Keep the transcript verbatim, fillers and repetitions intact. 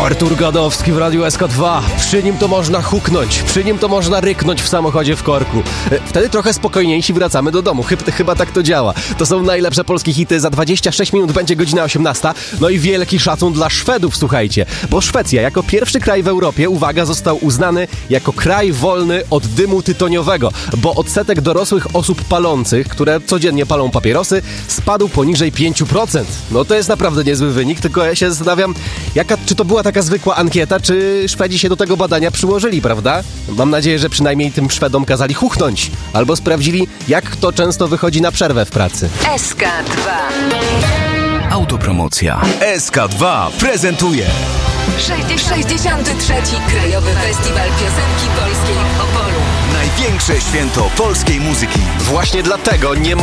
Artur Gadowski w Radiu S K dwa. Przy nim to można huknąć, przy nim to można ryknąć w samochodzie w korku. Wtedy trochę spokojniejsi wracamy do domu. Chyba, chyba tak to działa. To są najlepsze polskie hity. Za dwadzieścia sześć minut będzie godzina osiemnasta. No i wielki szacun dla Szwedów, słuchajcie. Bo Szwecja jako pierwszy kraj w Europie, uwaga, został uznany jako kraj wolny od dymu tytoniowego. Bo odsetek dorosłych osób palących, które codziennie palą papierosy, spadł poniżej pięć procent. No to jest naprawdę niezły wynik, tylko ja się zastanawiam, jaka, czy to była taka zwykła ankieta, czy Szwedzi się do tego badania przyłożyli, prawda? Mam nadzieję, że przynajmniej tym Szwedom kazali chuchnąć. Albo sprawdzili, jak kto często wychodzi na przerwę w pracy. S K dwa. Autopromocja. S K dwa prezentuje sześćdziesiąty trzeci Krajowy Festiwal Piosenki Polskiej w Opolu. największe święto polskiej muzyki. Właśnie dlatego nie